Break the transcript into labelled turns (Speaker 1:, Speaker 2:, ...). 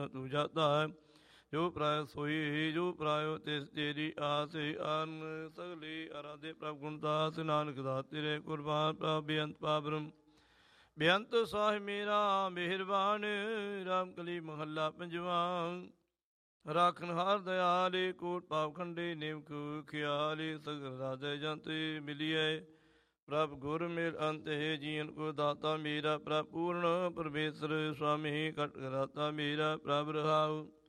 Speaker 1: ਤੂੰ ਜਾਤਾ ਹੈ ਜੋ ਪ੍ਰਾਇ ਸੋਈ ਜੋ ਪ੍ਰਾਇਓ ਤਿਸ ਤੇਰੀ ਆਸ ਆਨ ਸਗਲੇ ਆਰਾਧੇ ਪ੍ਰਭ ਗੁਣਦਾਸ ਨਾਨਕ ਦਾਸ ਤੇਰੇ ਕੁਰਬਾਨ ਪ੍ਰਭ ਬੇਅੰਤ ਪਾਬਰਮ ਬੇਅੰਤ ਸਾਹਿਬ ਮੇਰਾ ਮਿਹਰਬਾਨ ਰਾਮ ਕਲੀ ਮਹੱਲਾ ਪੰਜਵਾ ਰਾਖਨ ਹਾਰ ਦਇਆਲੇ ਕੋਟ ਪਾਪ ਖੰਡੇ ਨਿਮਕ ਖਿਆਲੇ ਸਗਲ ਰਾਜੇ ਜੰਤੇ ਮਿਲਿਐ ਪ੍ਰਭ ਗੁਰ ਮੇਲ ਅੰਤ ਹੈ ਜੀਵਨ ਕੋ ਦਾਤਾ ਮੇਰਾ ਪ੍ਰਭ ਪੂਰਨ ਪਰਮੇਸ਼ਰ ਸੁਆਮੀ ਕਟ ਕਰਾਤਾ ਮੇਰਾ ਪ੍ਰਭ ਰਹਾਉ